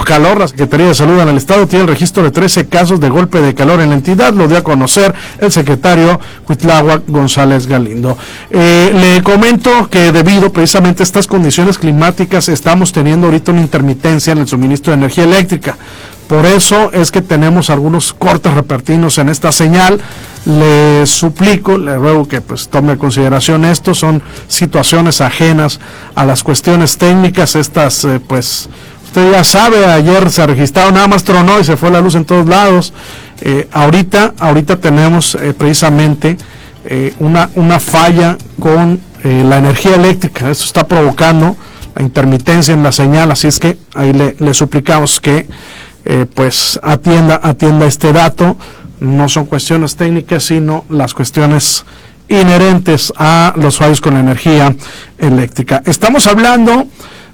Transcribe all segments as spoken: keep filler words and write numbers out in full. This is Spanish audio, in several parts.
calor. La Secretaría de Salud en el Estado tiene el registro de trece casos de golpe de calor en la entidad, lo dio a conocer el secretario Cuitláhuac González Galindo. Eh, le comento que debido precisamente a estas condiciones climáticas estamos teniendo ahorita una intermitencia en el suministro de energía eléctrica. Por eso es que tenemos algunos cortes repentinos en esta señal. Le suplico, le ruego que pues tome en consideración esto. Son situaciones ajenas a las cuestiones técnicas. Estas, eh, pues, usted ya sabe, ayer se registró, nada más tronó y se fue la luz en todos lados. Eh, ahorita, ahorita tenemos eh, precisamente eh, una, una falla con eh, la energía eléctrica. Esto está provocando la intermitencia en la señal, así es que ahí le, le suplicamos que Eh, pues atienda, atienda este dato. No son cuestiones técnicas, sino las cuestiones inherentes a los fallos con la energía eléctrica. Estamos hablando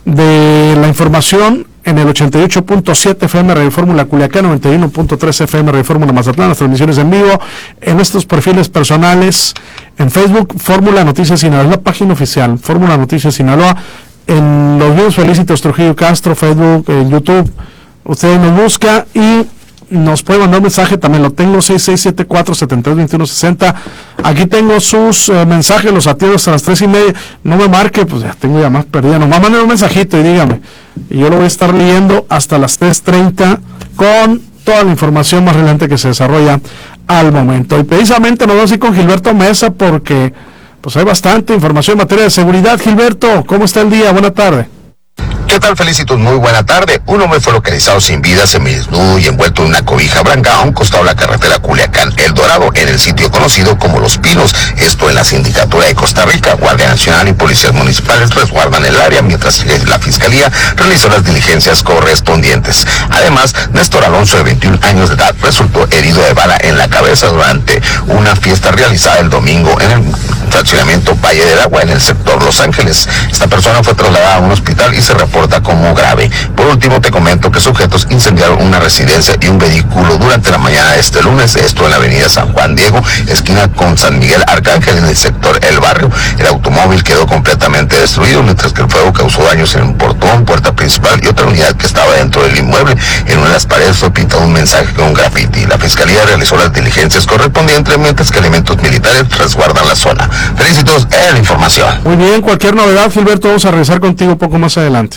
de la información en el ochenta y ocho punto siete F M Radio Fórmula Culiacán, noventa y uno punto tres F M Radio Fórmula Mazatlán, las transmisiones en vivo, en nuestros perfiles personales, en Facebook, Fórmula Noticias Sinaloa, la página oficial, Fórmula Noticias Sinaloa, en los videos Felicitos Trujillo Castro, Facebook, en YouTube. Usted nos busca y nos puede mandar un mensaje, también lo tengo, seis seis siete cuatro, siete tres dos uno seis cero. Aquí tengo sus eh, mensajes, los atiendo hasta las tres y media. No me marque, pues ya tengo llamadas perdidas. Nomás manden un mensajito y dígame. Y yo lo voy a estar leyendo hasta las tres treinta con toda la información más relevante que se desarrolla al momento. Y precisamente nos vamos a ir con Gilberto Mesa porque pues hay bastante información en materia de seguridad. Gilberto, ¿cómo está el día? Buena tarde. ¿Qué tal, Felicitos? Muy buena tarde. Un hombre fue localizado sin vida, semidesnudo y envuelto en una cobija blanca a un costado de la carretera Culiacán-El Dorado, en el sitio conocido como Los Pinos. Esto en la Sindicatura de Costa Rica. Guardia Nacional y policías municipales resguardan el área, mientras la Fiscalía realizó las diligencias correspondientes. Además, Néstor Alonso, de veintiún años de edad, resultó herido de bala en la cabeza durante una fiesta realizada el domingo en el fraccionamiento Valle del Agua, en el sector Los Ángeles. Esta persona fue trasladada a un hospital y se reporta como grave. Por último, te comento que sujetos incendiaron una residencia y un vehículo durante la mañana de este lunes, esto en la avenida San Juan Diego, esquina con San Miguel Arcángel, en el sector El Barrio. El automóvil quedó completamente destruido, mientras que el fuego causó daños en un portón, puerta principal y otra unidad que estaba dentro del inmueble. En una de las paredes fue pintado un mensaje con un graffiti. La Fiscalía realizó las diligencias correspondientes, mientras que elementos militares resguardan la zona. Felicitos en la información. Muy bien, cualquier novedad, Gilberto, vamos a regresar contigo un poco más adelante.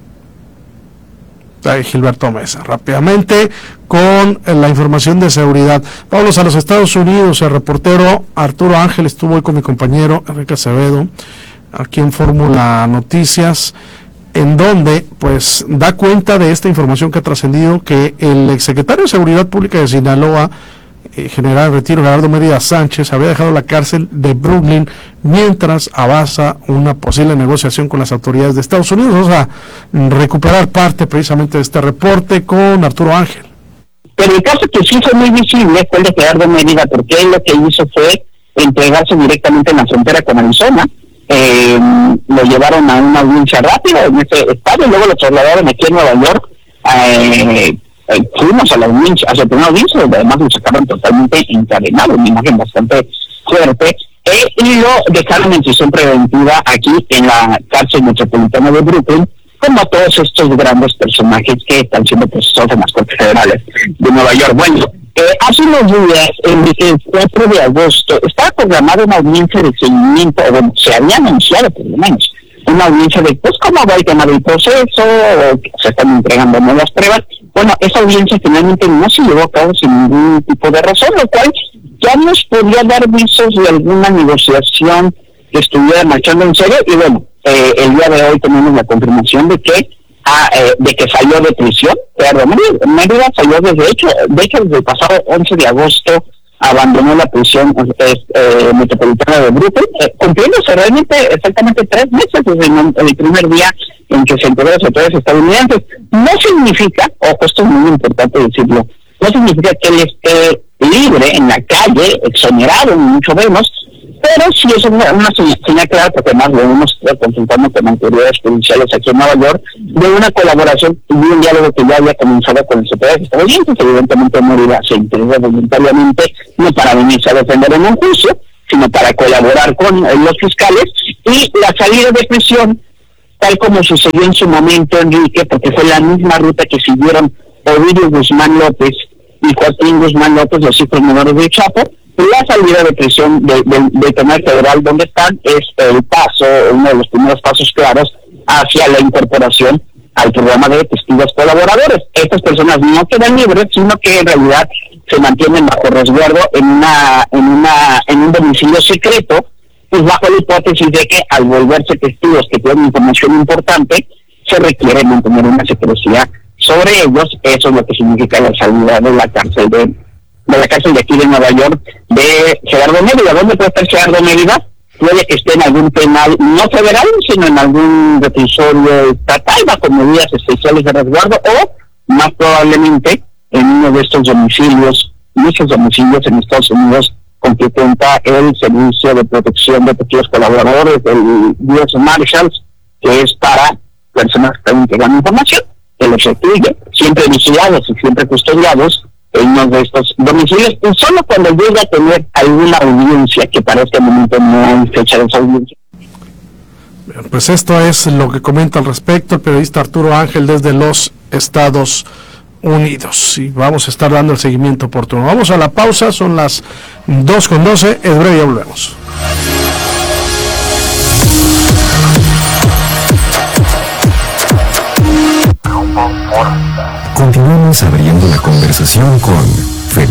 Ahí Gilberto Mesa, rápidamente con la información de seguridad. Vámonos a los Estados Unidos. El reportero Arturo Ángel estuvo hoy con mi compañero Enrique Acevedo aquí en Fórmula Noticias, en donde pues da cuenta de esta información que ha trascendido, que el exsecretario de Seguridad Pública de Sinaloa, eh, general en retiro Gerardo Mérida Sánchez, había dejado la cárcel de Brooklyn mientras avanza una posible negociación con las autoridades de Estados Unidos. Vamos a recuperar parte precisamente de este reporte con Arturo Ángel. Pero el caso que sí fue muy visible fue el de Gerardo Mérida, porque él lo que hizo fue entregarse directamente en la frontera con Arizona. Eh, lo llevaron a una audiencia rápida en ese estado y luego lo trasladaron aquí en Nueva York. Eh, eh, fuimos a la audiencia, a la primera audiencia, donde además lo sacaron totalmente encadenado, una imagen bastante fuerte, eh, y lo dejaron en prisión preventiva aquí en la cárcel metropolitana de Brooklyn, como todos estos grandes personajes que están siendo procesados en las Cortes Federales de Nueva York. Bueno, eh, hace unos días, el cuatro de agosto, estaba programada una audiencia de seguimiento, o bueno, se había anunciado por lo menos, una audiencia de, pues, cómo va el tema del proceso, o que se están entregando nuevas pruebas. Bueno, esa audiencia finalmente no se llevó a cabo sin ningún tipo de razón, lo cual ya nos podía dar visos de alguna negociación que estuviera marchando en serio. Y bueno, eh, el día de hoy tenemos la confirmación de que ah, eh, de que salió de prisión. Pero Mérida salió desde hecho, de hecho desde el pasado once de agosto abandonó la prisión eh, eh, metropolitana de Brooklyn, eh, cumpliéndose realmente exactamente tres meses desde el, el primer día en que se enteró de las autoridades estadounidenses. No significa, ojo, esto es muy importante decirlo, no significa que él esté libre en la calle, exonerado, ni mucho menos, pero sí es una, una señal clara, porque además lo hemos estado consultando con autoridades judiciales aquí en Nueva York, de una colaboración y un diálogo que ya había comenzado con las autoridades estadounidenses. Evidentemente Mérida se integró voluntariamente, no para venirse a defender en un juicio, sino para colaborar con eh, los fiscales, y la salida de prisión tal como sucedió en su momento, Enrique, porque fue la misma ruta que siguieron Ovidio Guzmán López y Joaquín Guzmán López, los hijos menores de Chapo. La salida de prisión del de, de penal federal donde están es el paso, uno de los primeros pasos claros hacia la incorporación al programa de testigos colaboradores. Estas personas no quedan libres, sino que en realidad se mantienen bajo resguardo en una en una en un domicilio secreto, pues bajo la hipótesis de que al volverse testigos que tienen información importante, se requiere mantener una secrecía sobre ellos. Eso es lo que significa la salida de la cárcel de, de la cárcel de aquí de Nueva York de Gerardo Mérida. ¿Dónde puede estar Gerardo Mérida? Puede que esté en algún penal, no federal, sino en algún reclusorio estatal bajo medidas especiales de resguardo, o más probablemente en uno de estos domicilios, muchos domicilios en Estados Unidos con que cuenta el Servicio de Protección de Testigos Colaboradores del U S Marshals, que es para personas que están entregando información, que los retrigue, siempre vigilados y siempre custodiados en uno de estos domicilios, y solo cuando llegue a tener alguna audiencia, que para este momento no hay fecha de esa audiencia. Pues esto es lo que comenta al respecto el periodista Arturo Ángel desde los Estados Unidos, y vamos a estar dando el seguimiento oportuno. Vamos a la pausa, son las dos con doce, es breve, ya volvemos. Continuamos abriendo la conversación con